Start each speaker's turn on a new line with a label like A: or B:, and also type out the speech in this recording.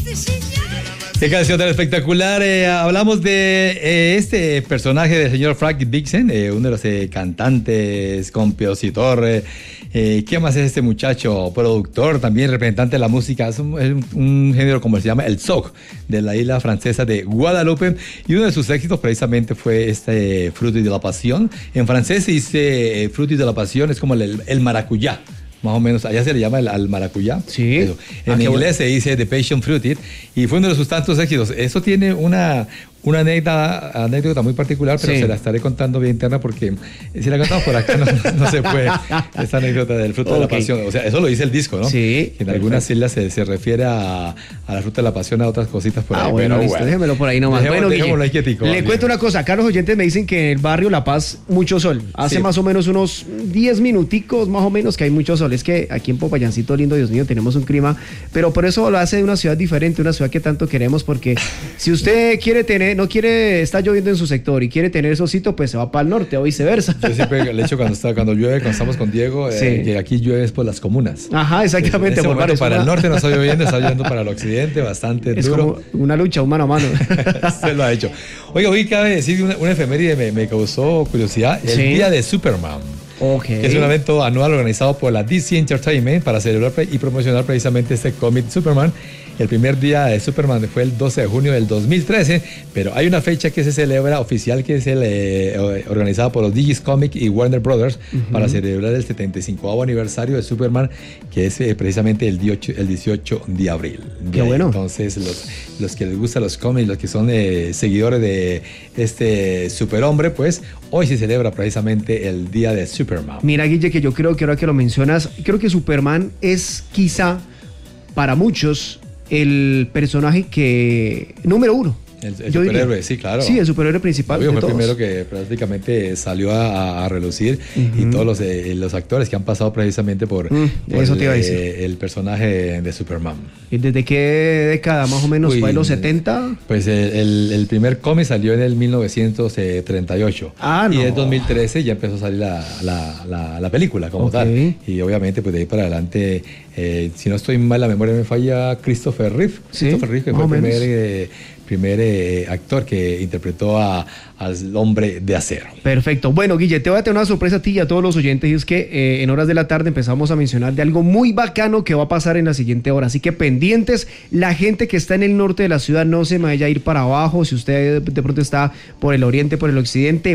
A: Qué canción tan espectacular. Hablamos de este personaje del señor Frank Dixon, uno de los cantantes, compositor. ¿Qué más es este muchacho? Productor, también representante de la música. Es un género como se llama el soul, de la isla francesa de Guadalupe. Y uno de sus éxitos precisamente fue este Frutti de la Pasión. En francés se dice Frutti de la Pasión, es como el maracuyá. Más o menos, allá se le llama al maracuyá.
B: Sí.
A: Eso. En inglés se dice The Passion Fruit y fue uno de sus tantos éxitos. Eso tiene una anécdota muy particular, pero se la estaré contando bien interna porque si la contamos por acá no se puede. Esta anécdota del fruto de la pasión. O sea, eso lo dice el disco, ¿no?
B: Sí.
A: Que en algunas islas se refiere a la fruta de la pasión, a otras cositas por ahí.
B: Bueno, listo, déjemelo por ahí nomás.
A: Dejémoslo ahí quietico.
B: Le cuento una cosa. Acá los oyentes me dicen que en el barrio La Paz mucho sol. Hace más o menos unos 10 minuticos más o menos que hay mucho sol. Es que aquí en Popayancito lindo, Dios mío, tenemos un clima, pero por eso lo hace de una ciudad diferente, una ciudad que tanto queremos, porque si usted está lloviendo en su sector y quiere tener solcito, pues se va para el norte o viceversa.
A: Yo siempre le echo cuando llueve, cuando estamos con Diego, que aquí llueve es por las comunas.
B: Ajá, exactamente.
A: En ese momento para el norte no está lloviendo para el occidente, bastante
B: es
A: duro.
B: Como una lucha mano a mano.
A: Se lo ha hecho. Oiga, hoy cabe decir una efeméride me causó curiosidad, el Día de Superman. Que es un evento anual organizado por la DC Entertainment para celebrar y promocionar precisamente este cómic Superman. El primer día de Superman fue el 12 de junio del 2013, pero hay una fecha que se celebra oficial que es organizada por los Digis Comics y Warner Brothers para celebrar el 75º aniversario de Superman, que es precisamente el 18 de abril.
B: Qué bueno.
A: Entonces, los que les gustan los cómics, los que son seguidores de este superhombre, pues hoy se celebra precisamente el Día de Superman.
B: Mira, Guille, que yo creo que ahora que lo mencionas, creo que Superman es quizá para muchos el personaje número uno.
A: El superhéroe, sí, claro.
B: Sí, el superhéroe principal.
A: Obvio, fue el primero que prácticamente salió a relucir y todos los actores que han pasado precisamente por
B: eso te iba a decir.
A: El personaje de Superman.
B: ¿Y desde qué década más o menos? ¿Fue en los 70?
A: Pues el primer cómic salió en el 1938. Y en 2013 ya empezó a salir la película como tal. Y obviamente pues de ahí para adelante, si no estoy mal, la memoria me falla, Christopher Reeve. Christopher Reeve, que fue el primer actor que interpretó al hombre de acero.
B: Perfecto. Bueno, Guille, te voy a tener una sorpresa a ti y a todos los oyentes, y es que en horas de la tarde empezamos a mencionar de algo muy bacano que va a pasar en la siguiente hora, así que pendientes, la gente que está en el norte de la ciudad no se me vaya a ir para abajo, si usted de pronto está por el oriente, por el occidente,